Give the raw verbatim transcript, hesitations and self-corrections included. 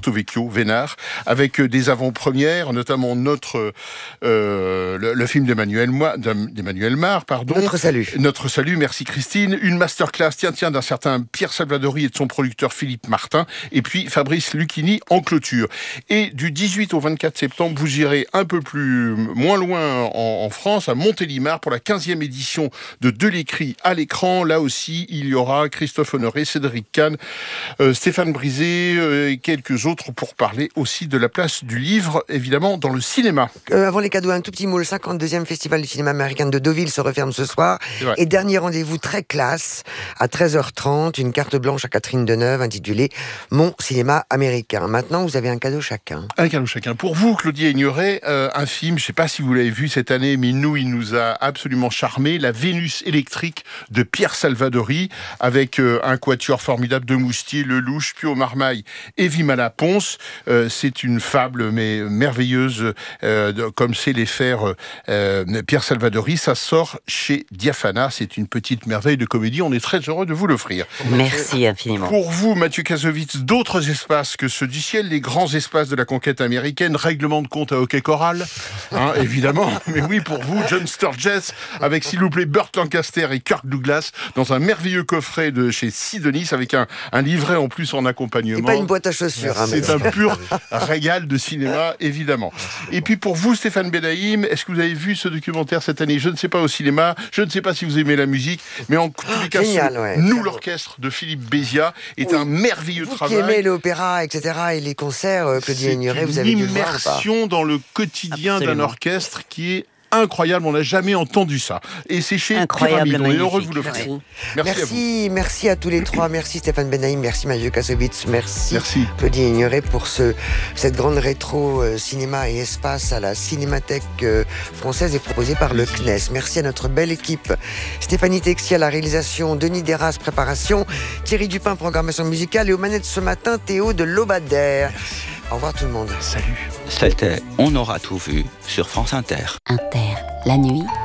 Porto Vecchio, Vénard, avec des avant-premières, notamment notre euh, le, le film d'Emmanuel, Moi, d'Emmanuel Mar, pardon. Notre salut. Notre salut, merci Christine. Une masterclass, tiens, tiens, d'un certain Pierre Salvadori et de son producteur Philippe Martin, et puis Fabrice Lucchini en clôture. Et du dix-huit au vingt-quatre septembre, vous irez un peu plus, moins loin en, en France, à Montélimar, pour la quinzième édition de De l'écrit à l'écran. Là aussi, il y aura Christophe Honoré, Cédric Kahn, euh, Stéphane Brisé euh, et quelques autres pour parler aussi de la place du livre, évidemment, dans le cinéma. Euh, avant les cadeaux, un tout petit mot. Le cinquante-deuxième Festival du cinéma américain de Deauville se referme ce soir. Et dernier rendez-vous très classe, à treize heures trente, une carte blanche à Catherine Deneuve intitulée « Mon cinéma américain ». Maintenant, vous avez un cadeau chacun. Un cadeau chacun. Pour vous, Claudie Aigneret, euh, un film, je ne sais pas si vous l'avez vu cette année, mais nous, il nous a absolument charmé, La Vénus électrique de Pierre Salvadori, avec euh, un quatuor formidable de Moustier, Lelouch, Pio Marmaille et Vimala Ponce. Euh, c'est une fable, mais merveilleuse, euh, de, comme sait les faire euh, Pierre Salvadori. Ça sort chez Diafana. C'est une petite merveille de comédie. On est très heureux de vous l'offrir. Merci infiniment. Pour vous, Mathieu Kassovitz, d'autres espaces que ceux du ciel, les grands espaces de la conquête américaine, règlement de compte à hockey choral, hein, évidemment. Mais oui, pour vous, John Sturges, avec s'il vous plaît Burt Lancaster et Kirk Douglas, dans un merveilleux coffret de chez Sidonis, avec un, un livret en plus en accompagnement. C'est pas une boîte à chaussures. Hein, c'est mais... un pur régal de cinéma, évidemment. Et puis pour vous, Stéphane Benaïm, est-ce que vous avez vu ce documentaire cette année? Je ne sais pas, au cinéma, je ne sais pas si vous aimez la musique, mais en tous les cas, Génial, ouais. Nous, l'orchestre de Philippe Béziat est oui. un merveilleux vous travail. Vous qui aimez l'opéra, et cetera, et les concerts, euh, Claudie Aigneret, vous avez dû le voir ou pas? C'est une immersion dans le quotidien Absolument. d'un orchestre qui est incroyable, on n'a jamais entendu ça. Et c'est chez Pyramide, on est heureux de vous l'offrir. Merci, merci, merci, à merci à tous les trois, merci Stéphane Benaïm, merci Mathieu Kassovitz, merci, merci. Claudie Aigneret pour ce, cette grande rétro euh, cinéma et espace à la Cinémathèque euh, française et proposée par le C N E S. Merci à notre belle équipe, Stéphanie Texier à la réalisation, Denis Deras préparation, Thierry Dupin programmation musicale et aux manettes ce matin, Théo de Lobadère. Au revoir tout le monde. Salut. C'était On aura tout vu sur France Inter. Inter, la nuit,